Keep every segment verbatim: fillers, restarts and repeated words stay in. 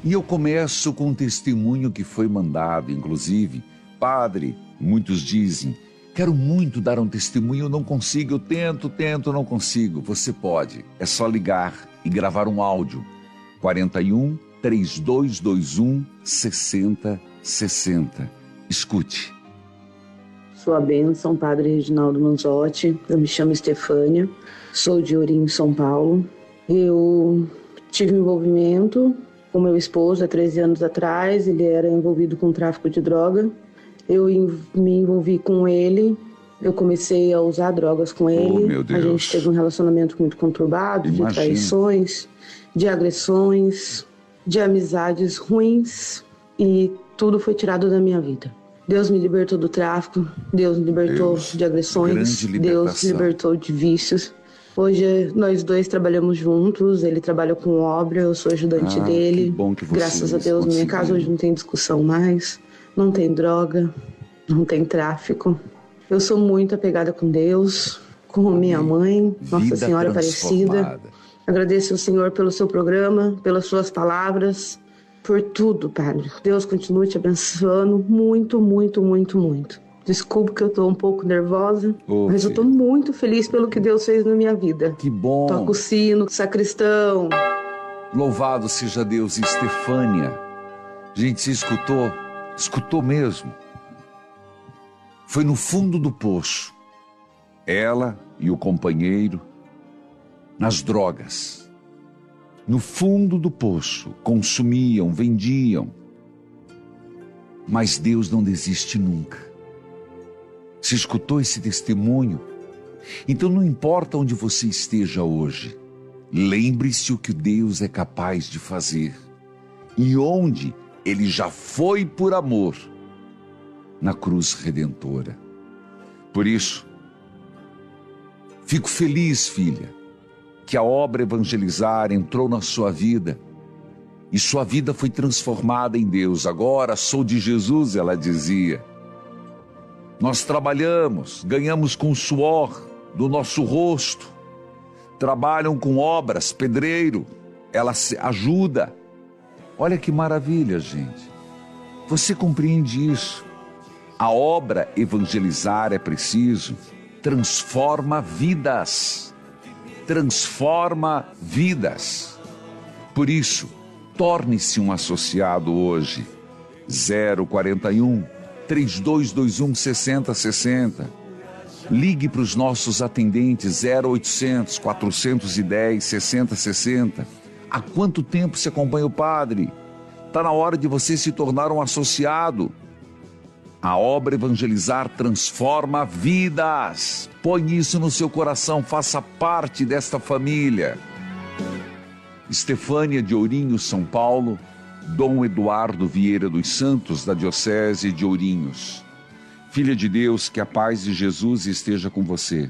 E eu começo com um testemunho que foi mandado, inclusive. Padre, muitos dizem, quero muito dar um testemunho, eu não consigo, eu tento, tento, não consigo. Você pode, é só ligar e gravar um áudio. quarenta e um, trinta e dois vinte e um, sessenta, sessenta. Escute. Sua bênção, Padre Reginaldo Manzotti. Eu me chamo Estefânia, sou de Ourinho, São Paulo. Eu tive envolvimento com meu esposo há treze anos atrás, ele era envolvido com tráfico de droga. Eu me envolvi com ele, eu comecei a usar drogas com ele. Oh, meu Deus. A gente teve um relacionamento muito conturbado, Imagina. de traições, de agressões, de amizades ruins, e tudo foi tirado da minha vida. Deus me libertou do tráfico, Deus me libertou Deus, de agressões, Deus me libertou de vícios. Hoje nós dois trabalhamos juntos, ele trabalha com obra, eu sou ajudante ah, dele. Que bom que vocês Graças a Deus, minha casa hoje não tem discussão mais, não tem droga, não tem tráfico. Eu sou muito apegada com Deus, com minha mãe, Nossa Vida Senhora Aparecida. Agradeço ao Senhor pelo seu programa, pelas suas palavras, por tudo, Padre. Deus continue te abençoando muito, muito, muito, muito. Desculpe que eu tô um pouco nervosa, oh, mas filho. Eu tô muito feliz pelo que Deus fez na minha vida. Que bom. Toca o sino, sacristão. Louvado seja Deus. Estefânia. Gente, se escutou? Escutou mesmo. Foi no fundo do poço. Ela e o companheiro nas drogas. No fundo do poço, consumiam, vendiam. Mas Deus não desiste nunca. Se escutou esse testemunho? Então não importa onde você esteja hoje, lembre-se o que Deus é capaz de fazer e onde Ele já foi por amor, na cruz redentora. Por isso, fico feliz, filha, que a obra Evangelizar entrou na sua vida e sua vida foi transformada em Deus. Agora sou de Jesus, ela dizia. Nós trabalhamos, ganhamos com o suor do nosso rosto. Trabalham com obras, pedreiro, ela ajuda. Olha que maravilha, gente. Você compreende isso? A obra Evangelizar é preciso, transforma vidas. Transforma vidas. Por isso, torne-se um associado hoje. zero quarenta e um, trinta e dois vinte e um, sessenta, sessenta. Ligue para os nossos atendentes zero oitocentos, quatrocentos e dez, sessenta, sessenta. Há quanto tempo se acompanha o padre? Está na hora de você se tornar um associado. A obra Evangelizar transforma vidas. Põe isso no seu coração, faça parte desta família. Estefânia de Ourinhos, São Paulo, Dom Eduardo Vieira dos Santos, da Diocese de Ourinhos. Filha de Deus, que a paz de Jesus esteja com você.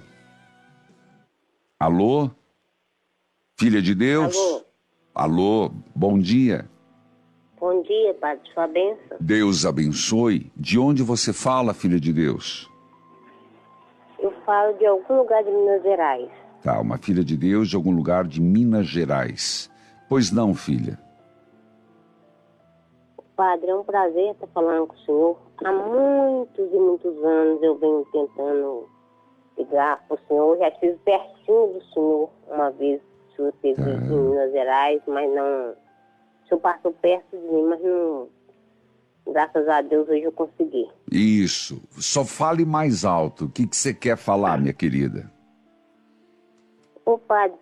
Alô? Filha de Deus? Alô? Alô, bom dia. Bom dia, Padre, sua bênção. Deus abençoe. De onde você fala, filha de Deus? Eu falo de algum lugar de Minas Gerais. Tá, uma filha de Deus de algum lugar de Minas Gerais. Pois não, filha. Padre, é um prazer estar falando com o senhor. Há muitos e muitos anos eu venho tentando ligar para o senhor. Já estive pertinho do senhor uma vez. O senhor esteve tá. em Minas Gerais, mas não... O senhor passou perto de mim, mas não... Graças a Deus hoje eu consegui. Isso. Só fale mais alto. O que, que você quer falar, minha querida? Ô, padre,